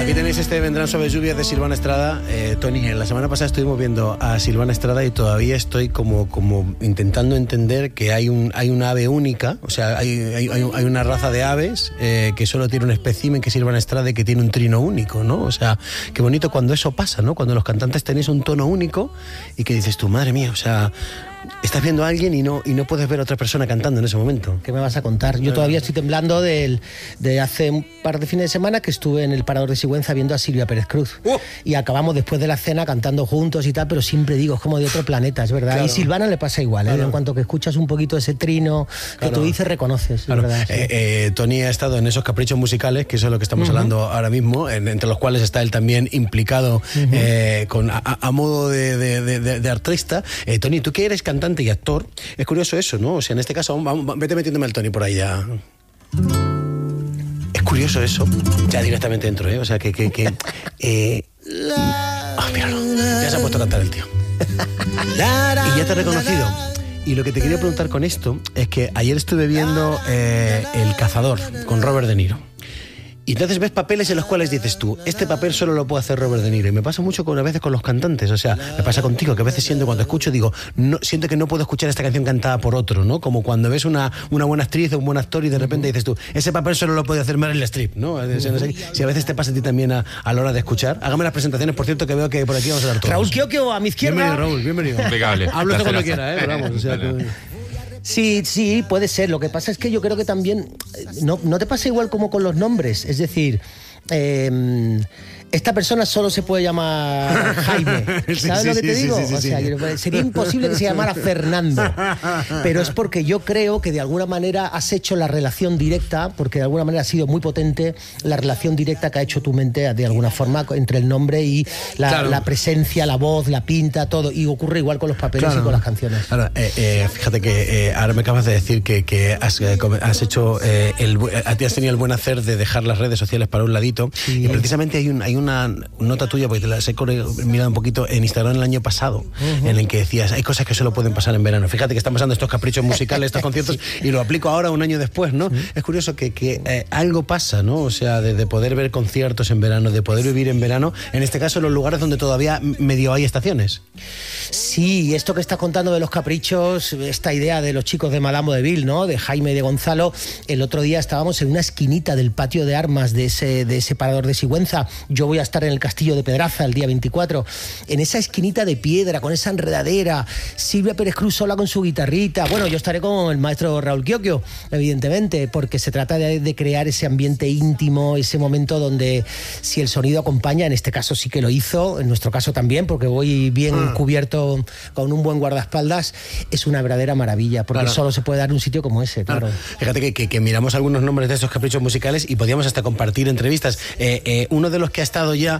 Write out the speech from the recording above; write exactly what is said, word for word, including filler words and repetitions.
Aquí tenéis este Vendrán Suaves Lluvias de Silvana Estrada. Eh, Tony, la semana pasada estuvimos viendo a Silvana Estrada y todavía estoy como, como intentando entender que hay un hay una ave única, o sea, hay, hay, hay una raza de aves eh, que solo tiene un espécimen, que es Silvana Estrada, y que tiene un trino único, ¿no? O sea, qué bonito cuando eso pasa, ¿no? Cuando los cantantes tenéis un tono único y que dices tú, madre mía, o sea, estás viendo a alguien y no, y no puedes ver a otra persona cantando en ese momento. ¿Qué me vas a contar? Yo todavía estoy temblando del, de hace un par de fines de semana que estuve en el Parador de Sigüenza viendo a Silvia Pérez Cruz. Uh. Y acabamos después de la cena cantando juntos y tal, pero siempre digo, es como de otro planeta, es verdad. Claro. Y Silvana le pasa igual, ¿eh? Claro. En cuanto que escuchas un poquito ese trino que claro. tú dices, reconoces. Claro. ¿Verdad? Sí. Eh, eh, Tony ha estado en esos caprichos musicales, que eso es lo que estamos uh-huh. hablando ahora mismo, en, entre los cuales está él también implicado uh-huh. eh, con, a, a modo de, de, de, de artista. Eh, Tony, tú que eres cantante y actor, es curioso eso, ¿no? O sea, en este caso, vamos, vete metiéndome al Tony por ahí ya. Es curioso eso, ya directamente dentro, ¿eh? O sea, que... que, que eh... oh, míralo, ya se ha puesto a cantar el tío. Y ya te he reconocido. Y lo que te quería preguntar con esto es que ayer estuve viendo eh, El Cazador con Robert De Niro. Y entonces ves papeles en los cuales dices tú, este papel solo lo puede hacer Robert De Niro. Y me pasa mucho con, a veces con los cantantes, o sea, me pasa contigo, que a veces siento, cuando escucho, digo, no, siento que no puedo escuchar esta canción cantada por otro, ¿no? Como cuando ves una, una buena actriz o un buen actor y de repente dices tú, ese papel solo lo puede hacer Meryl Streep, ¿no? O sea, no sé si a veces te pasa a ti también a, a la hora de escuchar. Hágame las presentaciones, por cierto, que veo que por aquí vamos a dar todos. Raúl Kioquio, a mi izquierda. Bienvenido, Raúl, bienvenido. Impecable. Hablo esto cuando quiera, ¿eh? Pero vamos, o sea, que... Sí, sí, puede ser. Lo que pasa es que yo creo que también no, no te pasa igual como con los nombres. Es decir, eh, esta persona solo se puede llamar Jaime. ¿Sabes sí, lo que sí, te digo? Sí, sí, o sea, sí. Sería imposible que se llamara Fernando. Pero es porque yo creo que de alguna manera has hecho la relación directa, porque de alguna manera ha sido muy potente la relación directa que ha hecho tu mente de alguna forma entre el nombre y la, claro. la presencia, la voz, la pinta, todo. Y ocurre igual con los papeles claro. y con las canciones. Claro, eh, eh, fíjate que eh, ahora me acabas de decir que, que has, eh, has hecho eh, el, has tenido el buen hacer de dejar las redes sociales para un ladito. Sí. Y precisamente hay un hay una nota tuya, porque te la he mirado un poquito en Instagram el año pasado, uh-huh. en el que decías, hay cosas que solo pueden pasar en verano. Fíjate que están pasando estos caprichos musicales, estos conciertos, sí. y lo aplico ahora un año después, ¿no? Uh-huh. Es curioso que, que eh, algo pasa, ¿no? O sea, de, de poder ver conciertos en verano, de poder vivir en verano, en este caso en los lugares donde todavía medio hay estaciones. Sí, esto que estás contando de los caprichos, esta idea de los chicos de Malamo de Vil, ¿no? De Jaime y de Gonzalo. El otro día estábamos en una esquinita del patio de armas de ese, de ese Parador de Sigüenza. Yo voy a estar en el Castillo de Pedraza el día veinticuatro, en esa esquinita de piedra, con esa enredadera, Silvia Pérez Cruz sola con su guitarrita. Bueno, yo estaré con el maestro Raúl Kioquio, evidentemente, porque se trata de, de crear ese ambiente íntimo, ese momento donde si el sonido acompaña, en este caso sí que lo hizo, en nuestro caso también, porque voy bien ah. cubierto con un buen guardaespaldas, es una verdadera maravilla, porque claro. solo se puede dar un sitio como ese, claro. claro. Fíjate que, que, que miramos algunos nombres de estos caprichos musicales y podíamos hasta compartir entrevistas. Eh, eh, uno de los que ha estado ya